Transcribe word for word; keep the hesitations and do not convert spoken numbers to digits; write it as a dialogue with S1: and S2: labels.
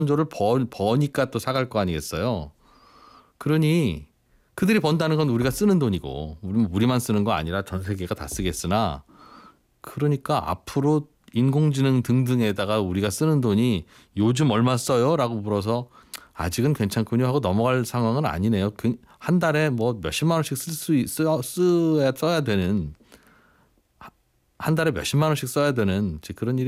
S1: 조를 버, 버니까 또 사갈 거 아니겠어요. 그러니 그들이 번다는 건 우리가 쓰는 돈이고 우리, 우리만 쓰는 거 아니라 전 세계가 다 쓰겠으나 그러니까 앞으로 인공지능 등등에다가 우리가 쓰는 돈이 요즘 얼마 써요? 라고 물어서 아직은 괜찮군요 하고 넘어갈 상황은 아니네요. 그 한 달에 뭐 몇십만 원씩 쓸 수 있어 써야 써야 되는 한 달에 몇십만 원씩 써야 되는 그런 일이